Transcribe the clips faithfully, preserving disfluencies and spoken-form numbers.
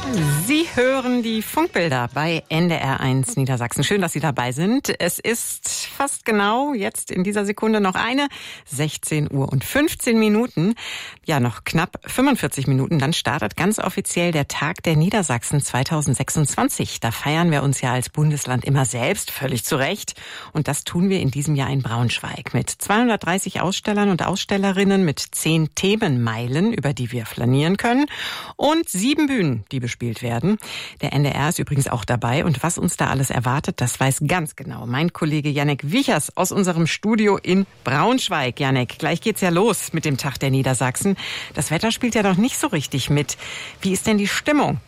Sie hören die Funkbilder bei N D R eins Niedersachsen. Schön, dass Sie dabei sind. Es ist fast genau jetzt in dieser Sekunde noch eine, sechzehn Uhr und fünfzehn Minuten. Ja, noch knapp fünfundvierzig Minuten. Dann startet ganz offiziell der Tag der Niedersachsen zweitausendsechsundzwanzig. Da feiern wir uns ja als Bundesland immer selbst, völlig zu Recht. Und das tun wir in diesem Jahr in Braunschweig mit zweihundertdreißig Ausstellern und Ausstellerinnen, mit zehn Themenmeilen, über die wir flanieren können, und sieben Bühnen, die bespielt werden. Der N D R ist übrigens auch dabei, und was uns da alles erwartet, das weiß ganz genau mein Kollege Jannik Wichers aus unserem Studio in Braunschweig. Jannik, gleich geht's ja los mit dem Tag der Niedersachsen. Das Wetter spielt ja noch nicht so richtig mit. Wie ist denn die Stimmung?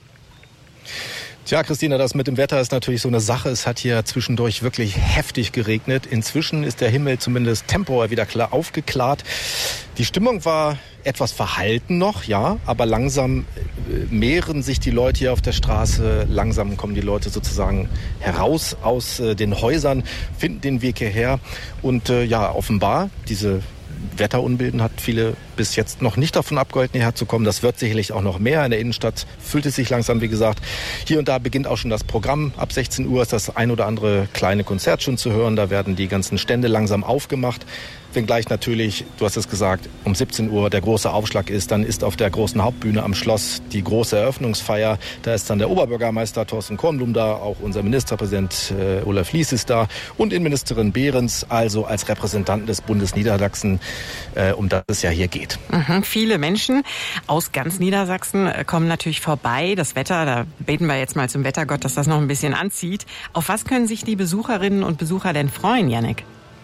Tja, Christina, das mit dem Wetter ist natürlich so eine Sache. Es hat hier zwischendurch wirklich heftig geregnet. Inzwischen ist der Himmel zumindest temporär wieder klar aufgeklärt. Die Stimmung war etwas verhalten noch, ja, aber langsam mehren sich die Leute hier auf der Straße. Langsam kommen die Leute sozusagen heraus aus äh, den Häusern, finden den Weg hierher. Und äh, ja, offenbar, diese Wetterunbilden hat viele bis jetzt noch nicht davon abgehalten, hierher zu kommen. Das wird sicherlich auch noch mehr. In der Innenstadt füllt es sich langsam, wie gesagt. Hier und da beginnt auch schon das Programm. Ab sechzehn Uhr ist das ein oder andere kleine Konzert schon zu hören. Da werden die ganzen Stände langsam aufgemacht. Wenngleich natürlich, du hast es gesagt, um siebzehn Uhr der große Aufschlag ist. Dann ist auf der großen Hauptbühne am Schloss die große Eröffnungsfeier. Da ist dann der Oberbürgermeister Thorsten Kornblum da, auch unser Ministerpräsident äh, Olaf Lies ist da und Innenministerin Behrens, also als Repräsentanten des Bundes Niedersachsen, äh, um das es ja hier geht. Mhm, viele Menschen aus ganz Niedersachsen kommen natürlich vorbei. Das Wetter, da beten wir jetzt mal zum Wettergott, dass das noch ein bisschen anzieht. Auf was können sich die Besucherinnen und Besucher denn freuen, Jannik?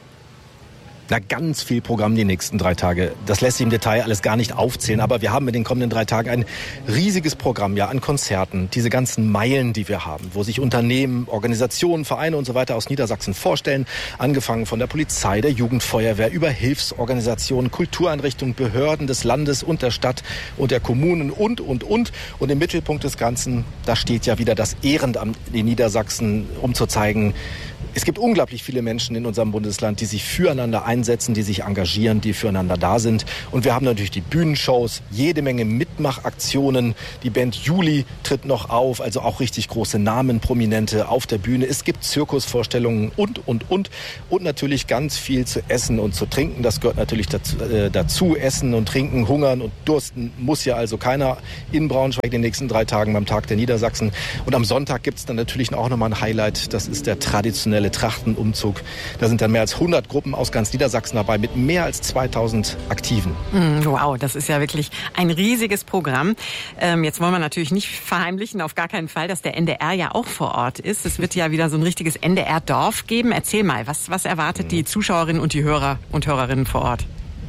Na, ganz viel Programm die nächsten drei Tage. Das lässt sich im Detail alles gar nicht aufzählen. Aber wir haben in den kommenden drei Tagen ein riesiges Programm, ja, an Konzerten. Diese ganzen Meilen, die wir haben, wo sich Unternehmen, Organisationen, Vereine und so weiter aus Niedersachsen vorstellen. Angefangen von der Polizei, der Jugendfeuerwehr, über Hilfsorganisationen, Kultureinrichtungen, Behörden des Landes und der Stadt und der Kommunen und, und, und. Und im Mittelpunkt des Ganzen, da steht ja wieder das Ehrenamt in Niedersachsen, um zu zeigen, es gibt unglaublich viele Menschen in unserem Bundesland, die sich füreinander einsetzen, die sich engagieren, die füreinander da sind. Und wir haben natürlich die Bühnenshows, jede Menge Mitmachaktionen. Die Band Juli tritt noch auf, also auch richtig große Namen, Prominente auf der Bühne. Es gibt Zirkusvorstellungen und, und, und. Und natürlich ganz viel zu essen und zu trinken. Das gehört natürlich dazu. Äh, dazu. Essen und trinken, hungern und dursten muss ja also keiner in Braunschweig in den nächsten drei Tagen beim Tag der Niedersachsen. Und am Sonntag gibt es dann natürlich auch nochmal ein Highlight. Das ist der traditionelle Trachtenumzug. Da sind dann mehr als hundert Gruppen aus ganz Niedersachsen dabei mit mehr als zweitausend Aktiven. Wow, das ist ja wirklich ein riesiges Programm. Ähm, jetzt wollen wir natürlich nicht verheimlichen, auf gar keinen Fall, dass der N D R ja auch vor Ort ist. Es wird ja wieder so ein richtiges N D R-Dorf geben. Erzähl mal, was, was erwartet die Zuschauerinnen und die Hörer und Hörerinnen vor Ort?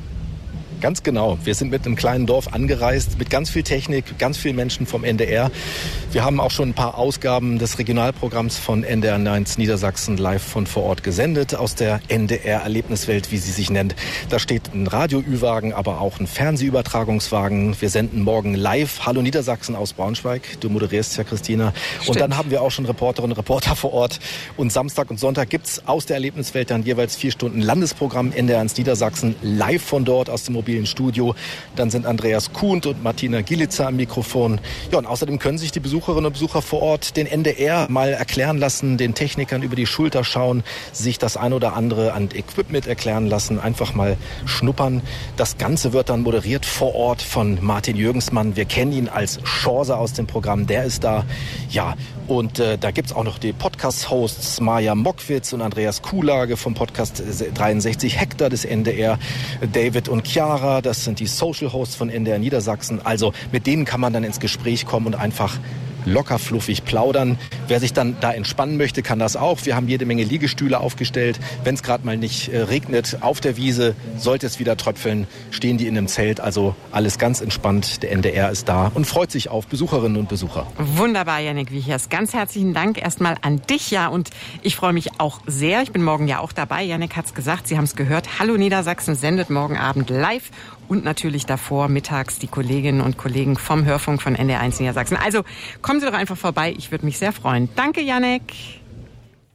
Ganz genau. Wir sind mit einem kleinen Dorf angereist, mit ganz viel Technik, ganz vielen Menschen vom N D R. Wir haben auch schon ein paar Ausgaben des Regionalprogramms von N D R eins Niedersachsen live von vor Ort gesendet, aus der N D R-Erlebniswelt, wie sie sich nennt. Da steht ein Radio-Ü-Wagen, aber auch ein Fernsehübertragungswagen. Wir senden morgen live Hallo Niedersachsen aus Braunschweig. Du moderierst ja, Christina. Stimmt. Und dann haben wir auch schon Reporterinnen und Reporter vor Ort. Und Samstag und Sonntag gibt's aus der Erlebniswelt dann jeweils vier Stunden Landesprogramm N D R eins Niedersachsen live von dort aus dem mobilen Studio. Dann sind Andreas Kuhnt und Martina Gielitzer am Mikrofon. Ja, und außerdem können sich die Besucherinnen und Besucher vor Ort den N D R mal erklären lassen, den Technikern über die Schulter schauen, sich das ein oder andere an Equipment erklären lassen, einfach mal schnuppern. Das Ganze wird dann moderiert vor Ort von Martin Jürgensmann. Wir kennen ihn als Schorser aus dem Programm, der ist da. Ja, und äh, da gibt's auch noch die Podcast-Hosts Maja Mockwitz und Andreas Kuhlage vom Podcast dreiundsechzig Hektar des N D R, David und Chiara, das sind die Social-Hosts von N D R Niedersachsen. Also mit denen kann man dann ins Gespräch kommen und einfach locker fluffig plaudern. Wer sich dann da entspannen möchte, kann das auch. Wir haben jede Menge Liegestühle aufgestellt. Wenn es gerade mal nicht äh, regnet, auf der Wiese, sollte es wieder tröpfeln, stehen die in einem Zelt. Also alles ganz entspannt. Der N D R ist da und freut sich auf Besucherinnen und Besucher. Wunderbar, Jannik Wichers. Ganz herzlichen Dank erstmal an dich, ja. Und ich freue mich auch sehr. Ich bin morgen ja auch dabei. Jannik hat's gesagt, Sie haben es gehört. Hallo Niedersachsen sendet morgen Abend live. Und natürlich davor mittags die Kolleginnen und Kollegen vom Hörfunk von N D R eins Niedersachsen. Also kommen Sie doch einfach vorbei, ich würde mich sehr freuen. Danke, Jannik.